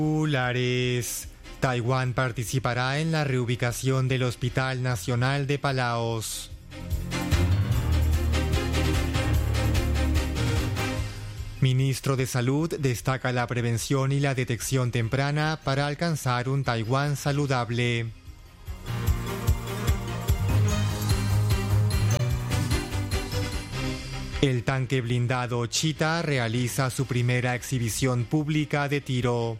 Taiwán participará en la reubicación del Hospital Nacional de Palaos. Ministro de Salud destaca la prevención y la detección temprana para alcanzar un Taiwán saludable. El tanque blindado Cheetah realiza su primera exhibición pública de tiro.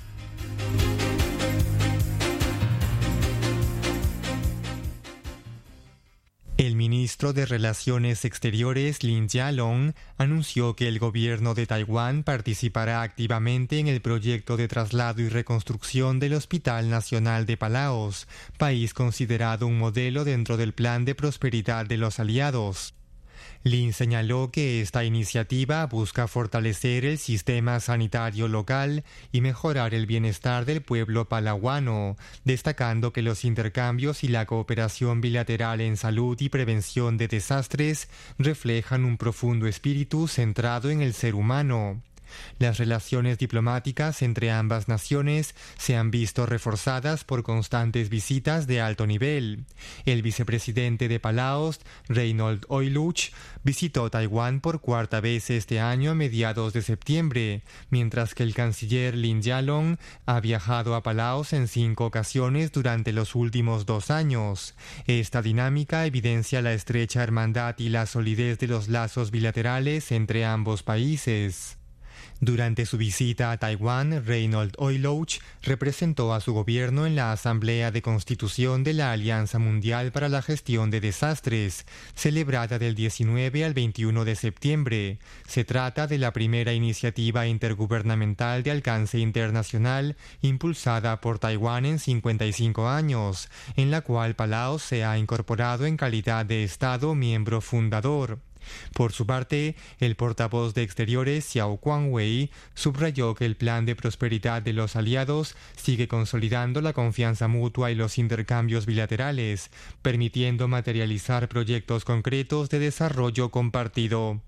El ministro de Relaciones Exteriores, Lin Jialong, anunció que el gobierno de Taiwán participará activamente en el proyecto de traslado y reconstrucción del Hospital Nacional de Palaos, país considerado un modelo dentro del Plan de Prosperidad de los Aliados. Lin señaló que esta iniciativa busca fortalecer el sistema sanitario local y mejorar el bienestar del pueblo palahuano, destacando que los intercambios y la cooperación bilateral en salud y prevención de desastres reflejan un profundo espíritu centrado en el ser humano. Las relaciones diplomáticas entre ambas naciones se han visto reforzadas por constantes visitas de alto nivel. El vicepresidente de Palaos, Reinhold Oiluch, visitó Taiwán por cuarta vez este año a mediados de septiembre, mientras que el canciller Lin Jialong ha viajado a Palaos en 5 ocasiones durante los últimos 2 años. Esta dinámica evidencia la estrecha hermandad y la solidez de los lazos bilaterales entre ambos países. Durante su visita a Taiwán, Reinhold Oilouch representó a su gobierno en la Asamblea de Constitución de la Alianza Mundial para la Gestión de Desastres, celebrada del 19 al 21 de septiembre. Se trata de la primera iniciativa intergubernamental de alcance internacional impulsada por Taiwán en 55 años, en la cual Palaos se ha incorporado en calidad de Estado miembro fundador. Por su parte, el portavoz de Exteriores, Xiao Guangwei, subrayó que el plan de prosperidad de los aliados sigue consolidando la confianza mutua y los intercambios bilaterales, permitiendo materializar proyectos concretos de desarrollo compartido.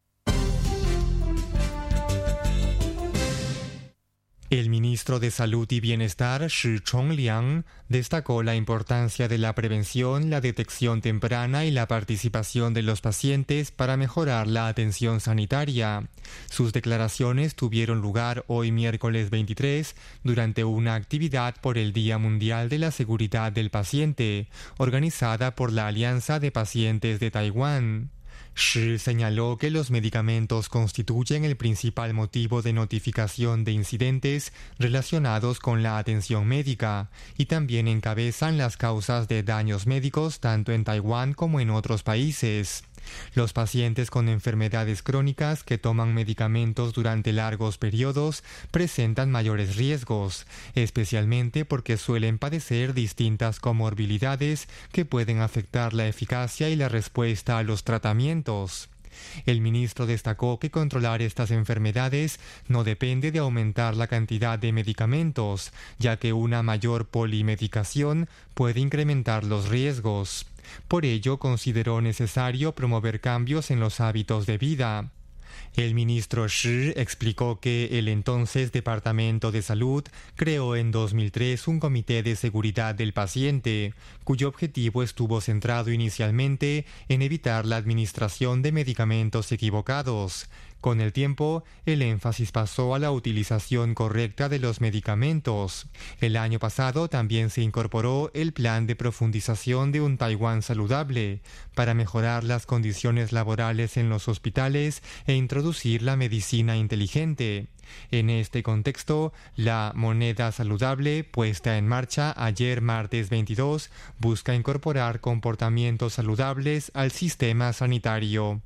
El ministro de Salud y Bienestar, Shi Chongliang, destacó la importancia de la prevención, la detección temprana y la participación de los pacientes para mejorar la atención sanitaria. Sus declaraciones tuvieron lugar hoy miércoles 23 durante una actividad por el Día Mundial de la Seguridad del Paciente, organizada por la Alianza de Pacientes de Taiwán. Shi señaló que los medicamentos constituyen el principal motivo de notificación de incidentes relacionados con la atención médica y también encabezan las causas de daños médicos tanto en Taiwán como en otros países. Los pacientes con enfermedades crónicas que toman medicamentos durante largos periodos presentan mayores riesgos, especialmente porque suelen padecer distintas comorbilidades que pueden afectar la eficacia y la respuesta a los tratamientos. El ministro destacó que controlar estas enfermedades no depende de aumentar la cantidad de medicamentos, ya que una mayor polimedicación puede incrementar los riesgos. Por ello, consideró necesario promover cambios en los hábitos de vida. El ministro Shi explicó que el entonces Departamento de Salud creó en 2003 un Comité de Seguridad del Paciente, cuyo objetivo estuvo centrado inicialmente en evitar la administración de medicamentos equivocados. Con el tiempo, el énfasis pasó a la utilización correcta de los medicamentos. El año pasado también se incorporó el plan de profundización de un Taiwán saludable para mejorar las condiciones laborales en los hospitales e introducir la medicina inteligente. En este contexto, la moneda saludable, puesta en marcha ayer martes 22, busca incorporar comportamientos saludables al sistema sanitario.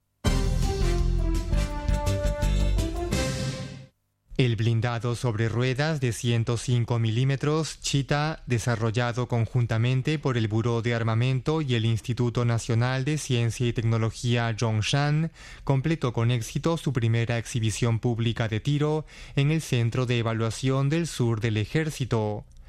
El blindado sobre ruedas de 105 milímetros Cheetah, desarrollado conjuntamente por el Buró de Armamento y el Instituto Nacional de Ciencia y Tecnología Zhongshan, completó con éxito su primera exhibición pública de tiro en el Centro de Evaluación del Sur del Ejército.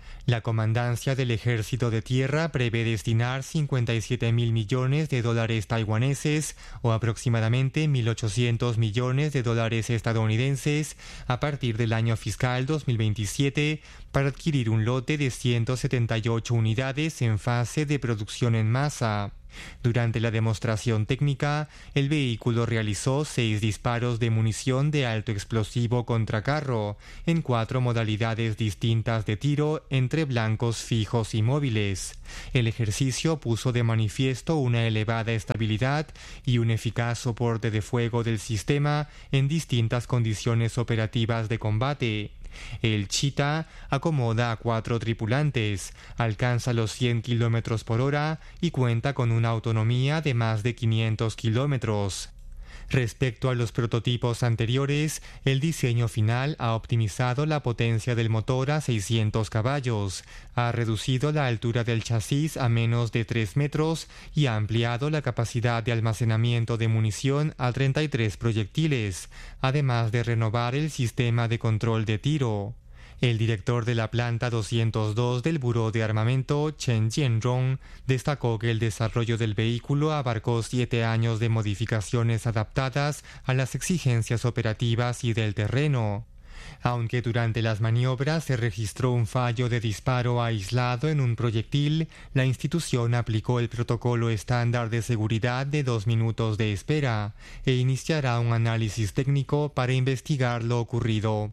La Comandancia del Ejército de Tierra prevé destinar 57.000 millones de dólares taiwaneses o aproximadamente 1.800 millones de dólares estadounidenses a partir del año fiscal 2027 para adquirir un lote de 178 unidades en fase de producción en masa. Durante la demostración técnica, el vehículo realizó 6 disparos de munición de alto explosivo contra carro, en 4 modalidades distintas de tiro entre blancos fijos y móviles. El ejercicio puso de manifiesto una elevada estabilidad y un eficaz soporte de fuego del sistema en distintas condiciones operativas de combate. El Cheetah acomoda a 4 tripulantes, alcanza los 100 km por hora y cuenta con una autonomía de más de 500 kilómetros. Respecto a los prototipos anteriores, el diseño final ha optimizado la potencia del motor a 600 caballos, ha reducido la altura del chasis a menos de 3 metros y ha ampliado la capacidad de almacenamiento de munición a 33 proyectiles, además de renovar el sistema de control de tiro. El director de la planta 202 del Buró de Armamento, Chen Jianrong, destacó que el desarrollo del vehículo abarcó 7 años de modificaciones adaptadas a las exigencias operativas y del terreno. Aunque durante las maniobras se registró un fallo de disparo aislado en un proyectil, la institución aplicó el protocolo estándar de seguridad de 2 minutos de espera e iniciará un análisis técnico para investigar lo ocurrido.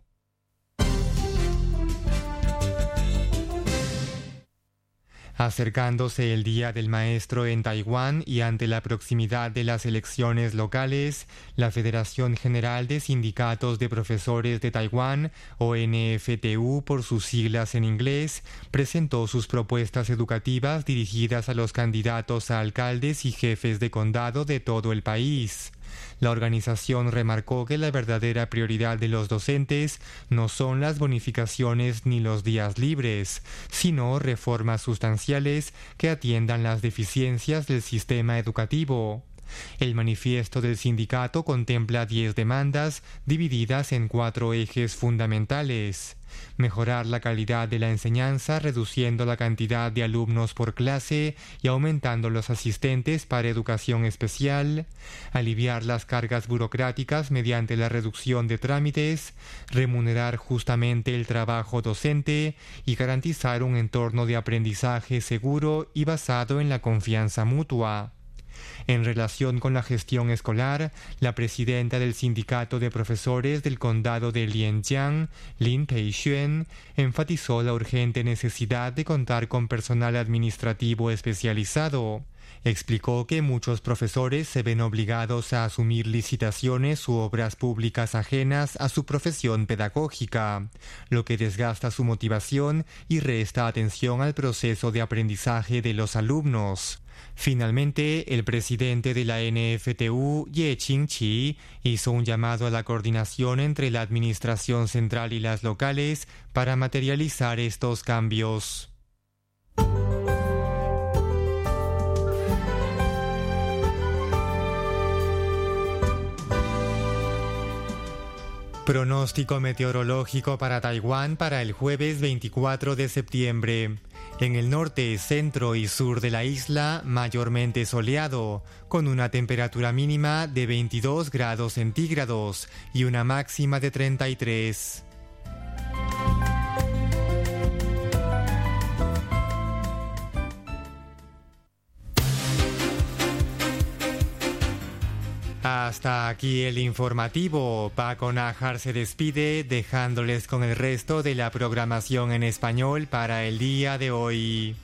Acercándose el Día del Maestro en Taiwán y ante la proximidad de las elecciones locales, la Federación General de Sindicatos de Profesores de Taiwán, o NFTU por sus siglas en inglés, presentó sus propuestas educativas dirigidas a los candidatos a alcaldes y jefes de condado de todo el país. La organización remarcó que la verdadera prioridad de los docentes no son las bonificaciones ni los días libres, sino reformas sustanciales que atiendan las deficiencias del sistema educativo. El manifiesto del sindicato contempla 10 demandas divididas en 4 ejes fundamentales: mejorar la calidad de la enseñanza reduciendo la cantidad de alumnos por clase y aumentando los asistentes para educación especial, aliviar las cargas burocráticas mediante la reducción de trámites, remunerar justamente el trabajo docente y garantizar un entorno de aprendizaje seguro y basado en la confianza mutua. En relación con la gestión escolar, la presidenta del Sindicato de Profesores del Condado de Lianjiang, Lin Peixuan, enfatizó la urgente necesidad de contar con personal administrativo especializado. Explicó que muchos profesores se ven obligados a asumir licitaciones u obras públicas ajenas a su profesión pedagógica, lo que desgasta su motivación y resta atención al proceso de aprendizaje de los alumnos. Finalmente, el presidente de la NFTU, Ye Qingqi, hizo un llamado a la coordinación entre la administración central y las locales para materializar estos cambios. Pronóstico meteorológico para Taiwán para el jueves 24 de septiembre. En el norte, centro y sur de la isla, mayormente soleado, con una temperatura mínima de 22 grados centígrados y una máxima de 33. Hasta aquí el informativo. Paco Nájar se despide dejándoles con el resto de la programación en español para el día de hoy.